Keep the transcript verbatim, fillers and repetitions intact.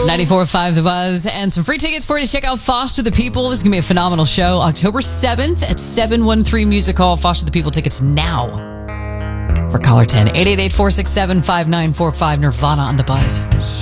ninety-four point five The Buzz, and some free tickets for you to check out Foster the People. This is going to be a phenomenal show. October seventh at seven one three Music Hall. Foster the People tickets now for caller ten. eight eight eight, four six seven, five nine four five. Nirvana on The Buzz.